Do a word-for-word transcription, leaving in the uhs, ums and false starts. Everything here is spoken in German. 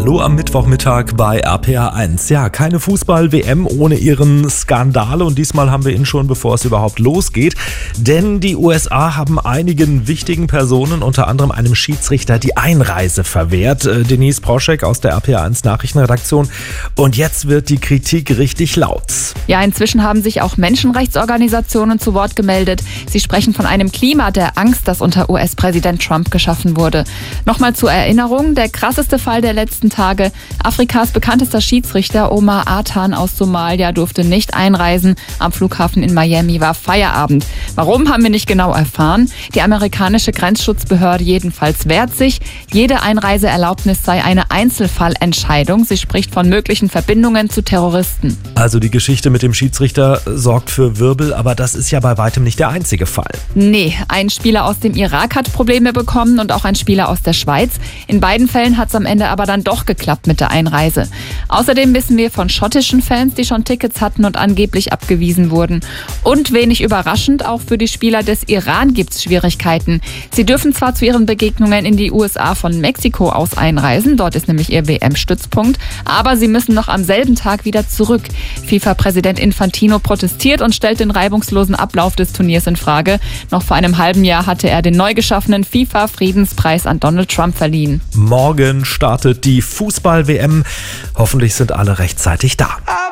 Hallo am Mittwochmittag bei R P R eins. Ja, keine Fußball-W M ohne ihren Skandal und diesmal haben wir ihn schon, bevor es überhaupt losgeht. Denn die U S A haben einigen wichtigen Personen, unter anderem einem Schiedsrichter, die Einreise verwehrt. Äh, Denise Proschek aus der R P R eins Nachrichtenredaktion. Und jetzt wird die Kritik richtig laut. Ja, inzwischen haben sich auch Menschenrechtsorganisationen zu Wort gemeldet. Sie sprechen von einem Klima der Angst, das unter U S-Präsident Trump geschaffen wurde. Nochmal zur Erinnerung, der krasseste Fall der letzten Tage. Afrikas bekanntester Schiedsrichter Omar Atan aus Somalia durfte nicht einreisen. Am Flughafen in Miami war Feierabend. Warum, haben wir nicht genau erfahren. Die amerikanische Grenzschutzbehörde jedenfalls wehrt sich. Jede Einreiseerlaubnis sei eine Einzelfallentscheidung. Sie spricht von möglichen Verbindungen zu Terroristen. Also die Geschichte mit dem Schiedsrichter sorgt für Wirbel, aber das ist ja bei weitem nicht der einzige Fall. Nee, ein Spieler aus dem Irak hat Probleme bekommen und auch ein Spieler aus der Schweiz. In beiden Fällen hat es am Ende aber dann doch geklappt mit der Einreise. Außerdem wissen wir von schottischen Fans, die schon Tickets hatten und angeblich abgewiesen wurden. Und wenig überraschend, auch für die Spieler des Iran gibt es Schwierigkeiten. Sie dürfen zwar zu ihren Begegnungen in die U S A von Mexiko aus einreisen, dort ist nämlich ihr W M-Stützpunkt, aber sie müssen noch am selben Tag wieder zurück. FIFA-Präsident Infantino protestiert und stellt den reibungslosen Ablauf des Turniers in Frage. Noch vor einem halben Jahr hatte er den neu geschaffenen FIFA-Friedenspreis an Donald Trump verliehen. Morgen startet die Fußball-W M. Hoffentlich sind alle rechtzeitig da.